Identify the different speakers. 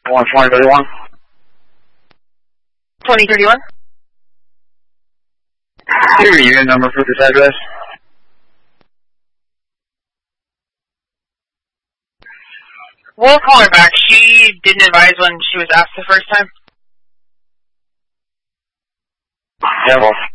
Speaker 1: 2031.
Speaker 2: 2031?
Speaker 1: Give me your unit number for this address.
Speaker 2: We'll call her back. She didn't advise when she was asked the first time.
Speaker 1: Yeah, well.